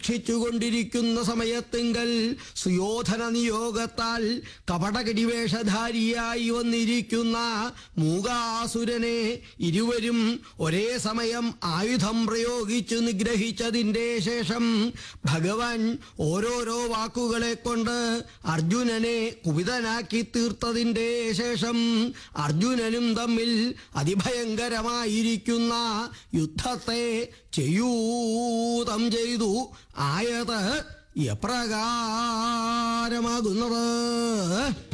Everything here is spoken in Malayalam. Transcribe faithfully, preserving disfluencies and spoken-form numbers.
ഭക്ഷിച്ചുകൊണ്ടിരിക്കുന്ന സമയത്തെങ്കൽ സുയോധന നിയോഗത്താൽ കപടകരിവേഷധാരിയായി വന്നിരിക്കുന്ന മൂകാസുരനെ ഇരുവരും ഒരേ സമയം ആയുധം പ്രയോഗിച്ചു നിഗ്രഹിച്ചതിൻ്റെ ശേഷം ഭഗവാൻ ഓരോരോ വാക്കുകളെ കൊണ്ട് അർജുനനെ കുപിതനാക്കി തീർത്തതിൻ്റെ ശേഷം അർജുനനും തമ്മിൽ അതിഭയങ്കരമായിരിക്കുന്ന യുദ്ധത്തെ ചെയ്യൂതം ചെയ്തു. ആയത് എപ്രകാരമാകുന്നത്?